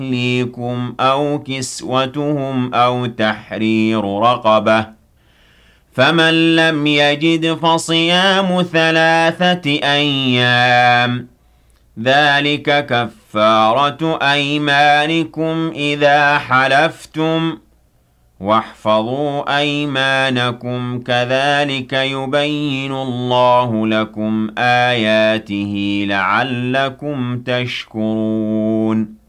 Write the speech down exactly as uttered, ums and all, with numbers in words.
تَحْلِيكُمْ أَوْ كِسْوَتُهُمْ أَوْ تَحْرِيرُ رَقَبَةٍ ۖ فَمَن لَّمْ يَجِدْ فَصِيَامُ ثَلَاثَةِ أَيَّامٍ ۚ ذَٰلِكَ كَفَّارَةُ أَيْمَانِكُمْ إِذَا حَلَفْتُمْ ۚ وَاحْفَظُوا أَيْمَانَكُمْ ۚ كَذَٰلِكَ يُبَيِّنُ اللَّهُ لَكُمْ آيَاتِهِ لَعَلَّكُمْ تَشْكُرُونَ